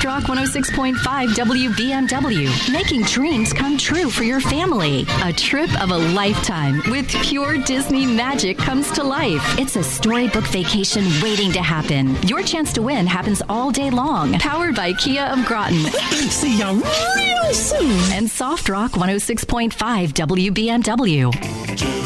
Rock 106.5 WBMW, making dreams come true for your family. A trip of a lifetime with pure Disney magic comes to life. It's a storybook vacation waiting to happen. Your chance to win happens all day long. Powered by Kia of Groton. See ya real soon. And Soft Rock 106.5 WBMW.